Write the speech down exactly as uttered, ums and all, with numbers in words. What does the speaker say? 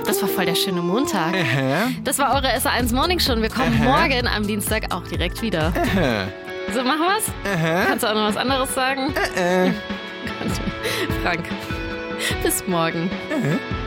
Das war voll der schöne Montag. Aha. Das war eure S A eins Morning Show. Wir kommen Aha. morgen am Dienstag auch direkt wieder. Aha. So, machen wir's? Aha. Kannst du auch noch was anderes sagen? Aha. Frank, bis morgen. Aha.